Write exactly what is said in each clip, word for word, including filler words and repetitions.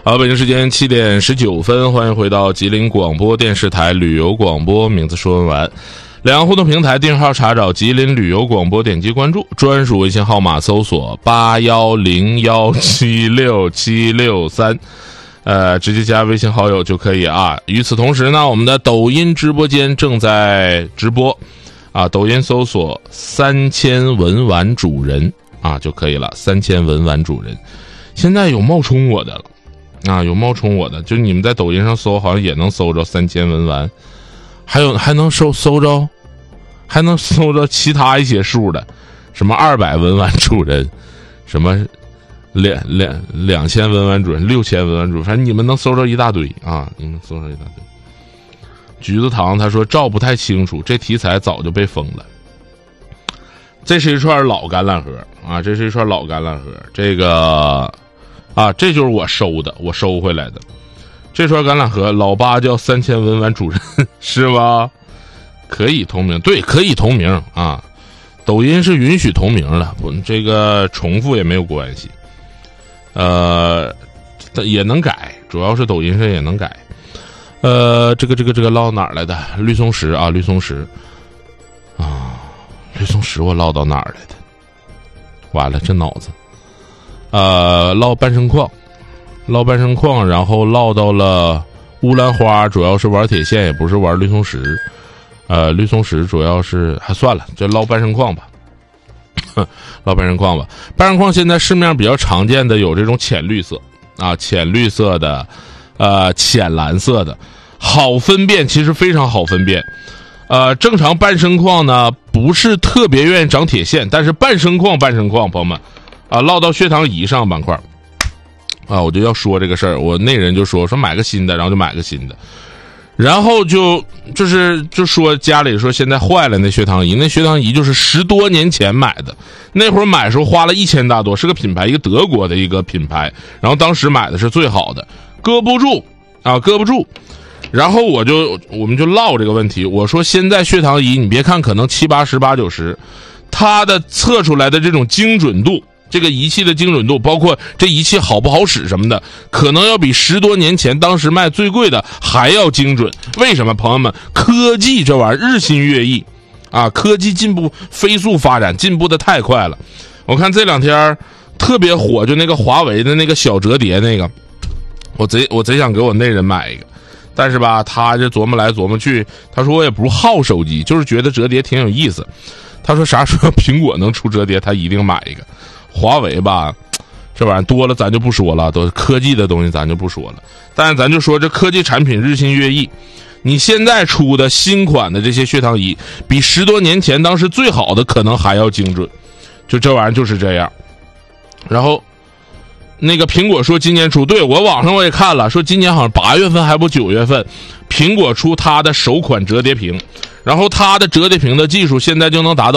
好，北京时间七点十九分，欢迎回到吉林广播电视台旅游广播，名字说完。两岸互动平台订阅号查找吉林旅游广播，点击关注，专属微信号码搜索八一零一七六七六三，呃，直接加微信好友就可以啊。与此同时呢，我们的抖音直播间正在直播啊，抖音搜索三千文玩主人啊就可以了，三千文玩主人。现在有冒充我的了啊，有冒充我的，就你们在抖音上搜，好像也能搜着三千文玩，还有还能搜搜着，还能搜着其他一些数的，什么二百文玩主人，什么两两两千文玩主人，六千文玩主人，反正你们能搜着一大堆啊，你们搜着一大堆。橘子糖他说照不太清楚，这题材早就被封了。这是一串老橄榄核啊，这是一串老橄榄核，这个。啊，这就是我收的，我收回来的。这串橄榄核，老八叫三千文玩主人，是吗？可以同名，对，可以同名啊。抖音是允许同名的，不，这个重复也没有关系。呃，也能改，主要是抖音上也能改。呃，这个这个这个唠哪儿来的？绿松石啊，绿松石啊，绿松石我唠到哪儿来的？完了，这脑子。呃，唠半生矿，唠半生矿，然后唠到了乌兰花，主要是玩铁线，也不是玩绿松石。呃，绿松石主要是还算了，就唠半生矿吧，唠半生矿吧。半生矿现在市面上比较常见的有这种浅绿色啊，浅绿色的，呃，浅蓝色的，好分辨，其实非常好分辨。呃，正常半生矿呢不是特别愿意长铁线，但是半生矿半生矿，朋友们。啊，唠到血糖仪上板块啊，我就要说这个事儿。我那人就说说买个新的，然后就买个新的，然后就就是就说家里说现在坏了那血糖仪，那血糖仪就是十多年前买的，那会儿买的时候花了一千大多，是个品牌，一个德国的一个品牌，然后当时买的是最好的，搁不住啊，搁不住。然后我就我们就唠这个问题，我说现在血糖仪你别看可能七八十八九十，它的测出来的这种精准度。这个仪器的精准度，包括这仪器好不好使什么的，可能要比十多年前当时卖最贵的还要精准。为什么？朋友们，科技这玩意儿日新月异啊，科技进步飞速发展，进步的太快了。我看这两天特别火，就那个华为的那个小折叠那个，我贼我贼想给我那人买一个，但是吧，他就琢磨来琢磨去，他说我也不好手机，就是觉得折叠挺有意思。他说啥时候苹果能出折叠，他一定买一个。华为吧，这玩意儿多了咱就不说了，都是科技的东西咱就不说了。但是咱就说这科技产品日新月异，你现在出的新款的这些血糖仪，比十多年前当时最好的可能还要精准，就这玩意儿就是这样。然后那个苹果说今年出，对，我网上我也看了，说今年好像八月份还不九月份，苹果出它的首款折叠屏，然后它的折叠屏的技术现在就能达到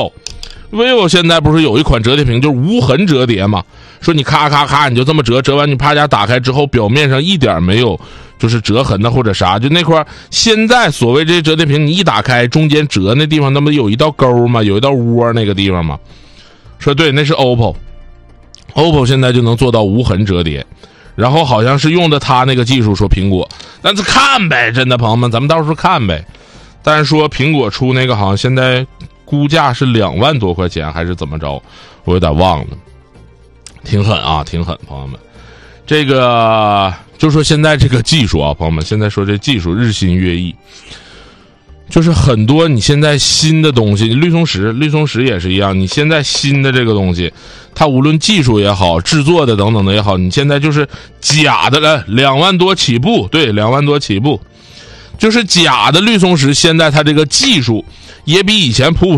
vivo。vivo 现在不是有一款折叠屏就是无痕折叠嘛？说你咔咔咔你就这么折，折完你啪家打开之后，表面上一点没有就是折痕的或者啥，就那块现在所谓这折叠屏，你一打开中间折那地方，那么有一道沟嘛，有一道窝那个地方嘛。说对，那是 O P P O，O P P 现在就能做到无痕折叠，然后好像是用的他那个技术，说苹果，但是看呗，真的朋友们，咱们到时候看呗。但是说苹果出那个好像现在。估价是两万多块钱还是怎么着，我有点忘了，挺狠啊，挺狠，朋友们。这个就说现在这个技术啊，朋友们，现在说这技术日新月异，就是很多你现在新的东西，绿松石，绿松石也是一样，你现在新的这个东西，它无论技术也好，制作的等等的也好，你现在就是假的了，两万多起步，对，两万多起步，就是假的绿松石，现在它这个技术也比以前普普